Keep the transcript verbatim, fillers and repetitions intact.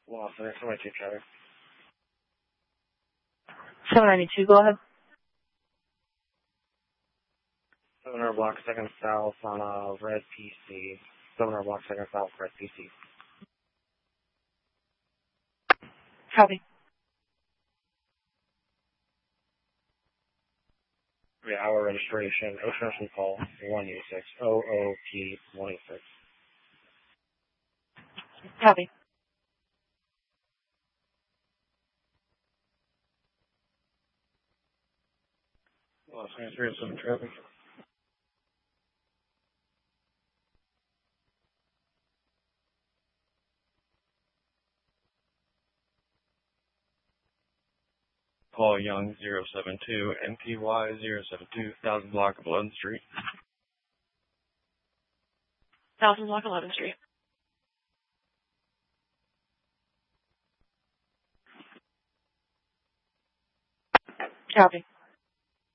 Lost in seven ninety-two, Charlie. seven ninety-two, go ahead. seven hundred block, second south on a red P C. seven hundred block, second south, red P C. Copy. Yeah, our registration, Ocean Ocean Call, one eighty-six, O O P one eighty-six. Copy. Los Angeles, some traffic. Paul Young, zero seven two, N P Y zero seven two, thousand block of eleventh Street. Thousand block, eleventh Street. Copy.